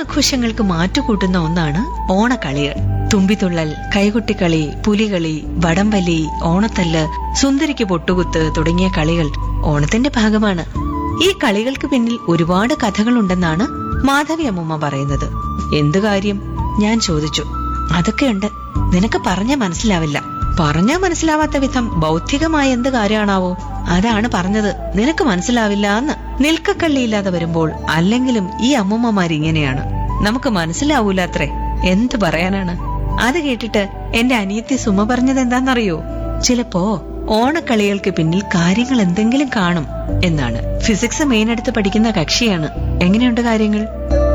ഓണാഘോഷങ്ങൾക്ക് മാറ്റുകൂട്ടുന്ന ഒന്നാണ് ഓണക്കളികൾ. തുമ്പിത്തുള്ളൽ, കൈകൊട്ടിക്കളി, പുലികളി, വടംവലി, ഓണത്തല്ല്, സുന്ദരിക്ക് പൊട്ടുകുത്ത് തുടങ്ങിയ കളികൾ ഓണത്തിന്റെ ഭാഗമാണ്. ഈ കളികൾക്ക് പിന്നിൽ ഒരുപാട് കഥകളുണ്ടെന്നാണ് മാധവി അമ്മൂമ്മ പറയുന്നത്. എന്തു കാര്യം? ഞാൻ ചോദിച്ചു. അതൊക്കെയുണ്ട്, നിനക്ക് പറഞ്ഞ മനസ്സിലാവില്ല. പറഞ്ഞാ മനസ്സിലാവാത്ത വിധം ബൗദ്ധികമായ എന്ത് കാര്യമാണാവോ? അതാണ് പറഞ്ഞത്, നിനക്ക് മനസ്സിലാവില്ല എന്ന്. നിൽക്കക്കള്ളിയില്ലാതെ വരുമ്പോൾ അല്ലെങ്കിലും ഈ അമ്മൂമ്മമാരിങ്ങനെയാണ്. നമുക്ക് മനസ്സിലാവൂലത്രേ. എന്ത് പറയാനാണ്? അത് കേട്ടിട്ട് എന്റെ അനിയത്തി സുമ പറഞ്ഞത് എന്താണെന്നറിയോ? ചിലപ്പോ ഓണക്കളികൾക്ക് പിന്നിൽ കാര്യങ്ങൾ എന്തെങ്കിലും കാണും എന്നാണ്. ഫിസിക്സ് മെയിൻ എടുത്ത് പഠിക്കുന്ന കക്ഷിയാണ്. എങ്ങനെയുണ്ട് കാര്യങ്ങൾ?